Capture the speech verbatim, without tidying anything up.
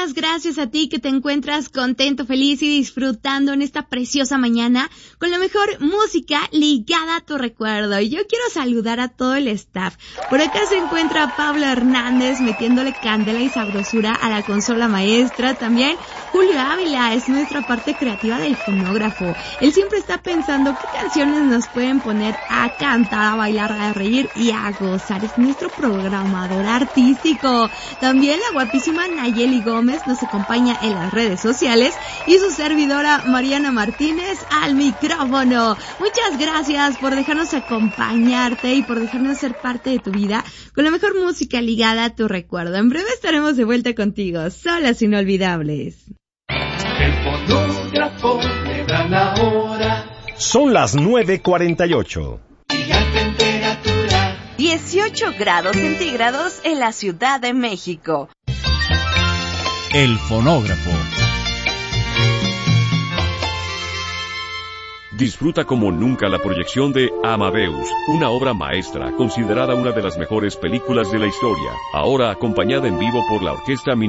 Muchas gracias a ti que te encuentras contento, feliz y disfrutando en esta preciosa mañana con la mejor música ligada a tu recuerdo. Y yo quiero saludar a todo el staff. Por acá se encuentra Pablo Hernández metiéndole candela y sabrosura a la consola maestra. También Julio Ávila es nuestra parte creativa del fonógrafo. Él siempre está pensando qué canciones nos pueden poner a cantar, a bailar, a reír y a gozar. Es nuestro programador artístico. También la guapísima Nayeli Gómez nos acompaña en las redes sociales y su servidora Mariana Martínez al micrófono. Muchas gracias por dejarnos acompañarte y por dejarnos ser parte de tu vida con la mejor música ligada a tu recuerdo. En breve estaremos de vuelta contigo, solas inolvidables. El fonógrafo me da la hora. Son las nueve cuarenta y ocho. Y la temperatura dieciocho grados centígrados en la Ciudad de México. El fonógrafo. Disfruta como nunca la proyección de Amadeus, una obra maestra considerada una de las mejores películas de la historia, ahora acompañada en vivo por la Orquesta